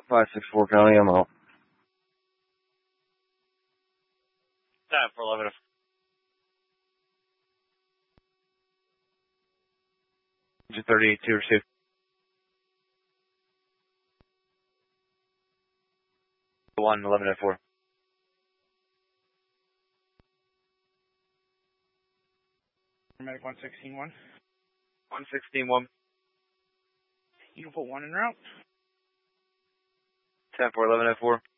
564 County, I'm out. Time for 11. 38 2 receive. 11 at 4. Medic 116-1. 116-1. You can put 1 en route. 10 for 11 at 4.